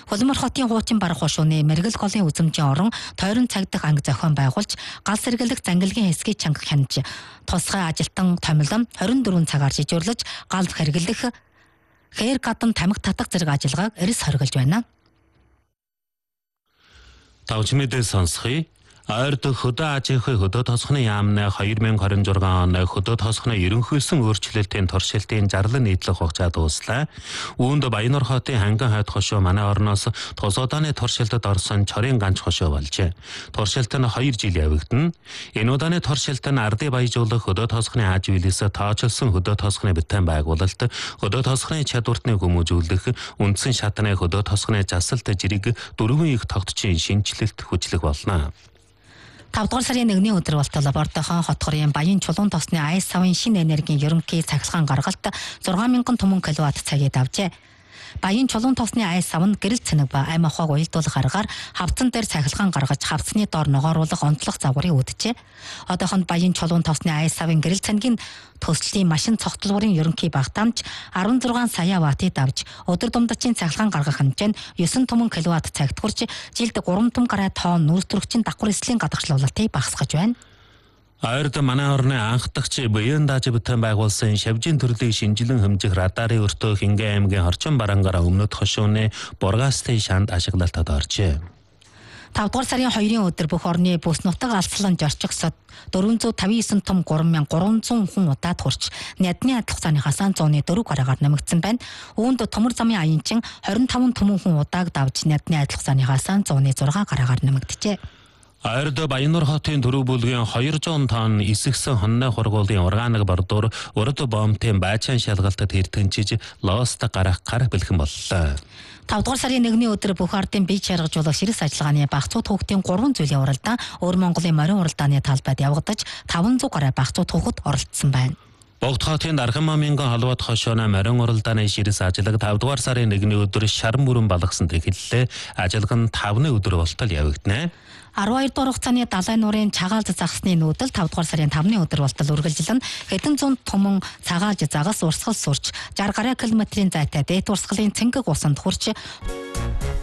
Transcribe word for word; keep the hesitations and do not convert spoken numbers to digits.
Хөлмөр хотын хуучин барах хошууны мэрэгэл голын үзэмжийн орон тойрон цаг дах анги зохион байгуулж гал сэргэлэх зангилгийн хэсгийг чанга хянаж тусгай ажилтан томилон хорин дөрвөн цагаар шижүүрлэж гал хэрэглэх хээр гадан тамхи татах зэрэг ажиллагааг эрс хоригдж байна. Тавч мэдээ сонсхий. Ойрд хөдөө аж ахуй хөдөө тосхны яамны хоёр мянга хорин зургаан оны хөдөө тосхны ерөнхийлсөн өөрчлөлтийн туршилтын зарлал нийтлэх хугацаа дуслаа. Үүнд Баяннор хотын ханган хойд хошуу манай орноос тус удааны туршилтад орсон чорын ганц хошуу болжээ. Туршилт нь хоёр жил явагдана. Энэ удааны туршилт нь ардыг баяжуулах хөдөө тосхны аж үйлээс тооцоолсон хөдөө тосхны бүтээн байгуулалт, хөдөө тосхны чадвартны хүмүүжүүлэх, үндсэн шатны хөдөө тосхны засалт жирийг дөрвөн их тогтчийн шинжилэлт хүчлэх болно. тавдугаар сарын нэгний өдөр болтол Бордохон хотгорын Баян чулуун тосны ай савын шинэ энергийн ерөнхий цахилгаан гаргалт зургаан мянган түмэн киловатт цагийг авчээ. Баян чулуун тосны ай сав нь гэрэл цэнэг ба ай махбаг уялдуулах аргаар хавцан дээр цахилгаан гаргаж хавцны доор ногооруулах онцлог загварыг үүдэжээ. Одоохонд Баян чулуун тосны ай савын гэрэл цэныгийн төслийн машин цогцлогын ерөнхий багтаамж арван зургаан сая ваттыг давж өдөр тумдчийн цахилгаан гаргах хэмжээ нь девять түмэн киловатт цагт хүрч жилд гурван том гаруй тонн нүүрстрөгчин давхар эслийн гадагшлуулалтыг багасгаж байна. Ойрд манай орны анх дахь буян дааж бүтээн байгуулсан шавжийн төрлийг шинжилэн хэмжих радарын өртөө Хингэн аймгийн Хорчин барангаараа өмнөд хошууны Бургаастын шанд ашиглалтад оржээ. тавдугаар сарын хоёрын өдөр бүх орны бүс нутаг алслан жорчгсод дөрвөн зуун тавин девять том гурван мянга гурван зуун хүн удаад хурч нядны адилх цааныхаас зууны дөрөв гараагаар нэмэгдсэн байна. Үүнд төмөр замын аянчин двадцать пять түмэн хүн удааг давж нядны адилх цааныхаас зууны зургаан гараагаар нэмэгдэжээ. Ойрд Баяннор хотын дөрөв бүлгийн хоёр зуун тонн эсэгсэн хонны хургуулын органик бордуур урд бомтын байчаан шалгалтад хэртэнчиж лоост гарах гар бэлхэн боллоо. тавдугаар сарын нэгний өдөр бүх ардын бие чаргажуулах ширээс ажиллагааны багцууд хүүхдийн гурван зүйлийн уралдаан Өвөр Монголын морин уралдааны талбайд явагдаж таван зуун гаруй багцууд хүүхэд оролцсон байна. Богд хотын Дархан Маминган холбоод хошооны морин уралдааны ширээс ажиллаг тавдугаар сарын нэгний өдөр шаран бүрэн балгасан эхэллээ. Ажиллаг нь тавны өдөр болтол явагдана. арван хоёр дугаар хугацааны далай нуурын цагаалж загсны нүүдэл тавдугаар сарын тавны өдөр болтол үргэлжилнэ. Хэдэн зуун түмэн цагаалж загас урсгал сурч шестьдесят гаруй километрийн зайтай дээд урсгалын цэнгэг усанд хүрч